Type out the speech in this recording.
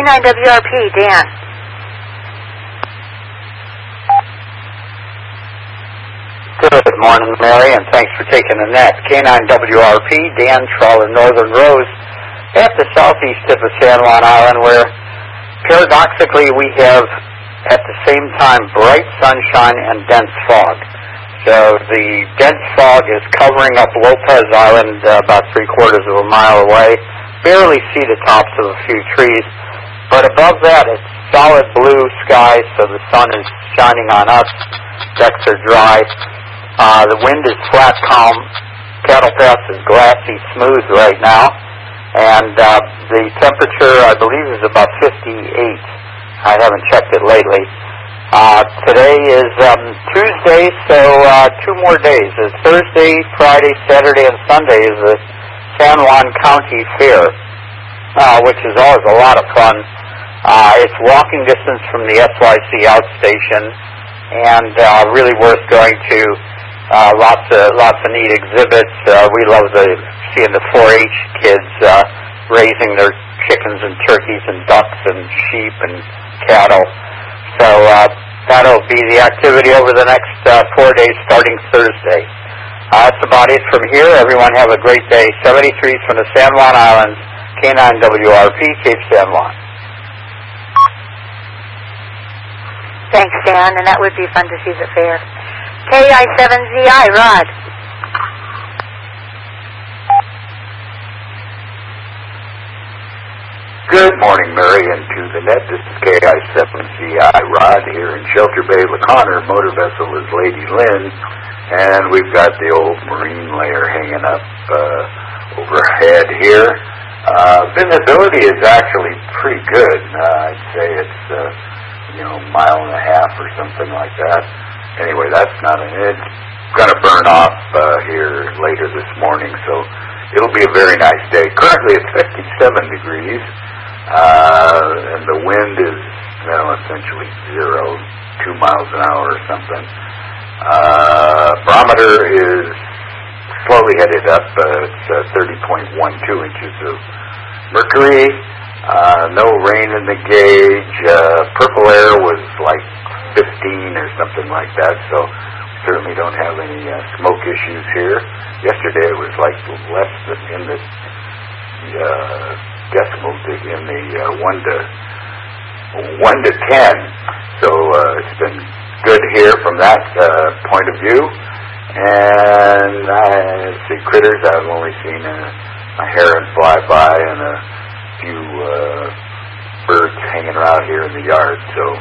K9WRP, Dan. Good morning, Mary, and thanks for taking the net. K9WRP, Dan, trawler Northern Rose, at the southeast tip of San Juan Island, where paradoxically we have at the same time bright sunshine and dense fog. So the dense fog is covering up Lopez Island about 3/4 of a mile away. Barely see the tops of a few trees, but above that it's solid blue sky, so the sun is shining on us. Decks are dry. The wind is flat, calm. Cattle Pass is glassy smooth right now, and the temperature, I believe, is about 58. I haven't checked it lately. Today is Tuesday, so 2 more days. It's Thursday, Friday, Saturday, and Sunday is the San Juan County Fair, which is always a lot of fun. It's walking distance from the SYC outstation, and really worth going to. Lots of neat exhibits. We love seeing the 4-H kids raising their chickens and turkeys and ducks and sheep and cattle. So that'll be the activity over the next 4 days starting Thursday. That's about it from here. Everyone have a great day. 73 from the San Juan Islands, K9WRP, Cape San Juan. Thanks, Dan, and that would be fun to see the fair. KI7ZI, Rod. Good morning, Mary, and to the net. This is KI7ZI, Rod, here in Shelter Bay. LeConner motor vessel is Lady Lynn, and we've got the old marine layer hanging up overhead here. Visibility is actually pretty good. I'd say it's, a mile and a half or something like that. Anyway, that's not it's going to burn off here later this morning, so it'll be a very nice day. Currently it's 57 degrees, and the wind is, essentially 2 miles an hour or something. Barometer is slowly headed up. It's 30.12 inches of mercury. No rain in the gauge. Purple air was like 15 or something like that, so we certainly don't have any smoke issues here. Yesterday it was like less than in the decimals, in the 1 to 10. So it's been good here from that point of view. And I see critters. I've only seen a heron fly by and a few birds hanging around here in the yard. So